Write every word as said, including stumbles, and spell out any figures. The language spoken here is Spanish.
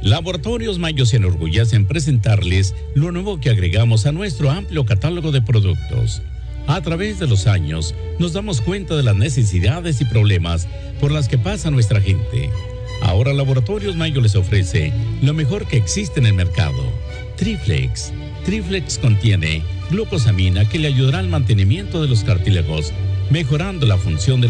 Laboratorios Mayo se enorgullece en presentarles lo nuevo que agregamos a nuestro amplio catálogo de productos. A través de los años, nos damos cuenta de las necesidades y problemas por las que pasa nuestra gente. Ahora Laboratorios Mayo les ofrece lo mejor que existe en el mercado. Triflex. Triflex contiene glucosamina que le ayudará al mantenimiento de los cartílagos, mejorando la función de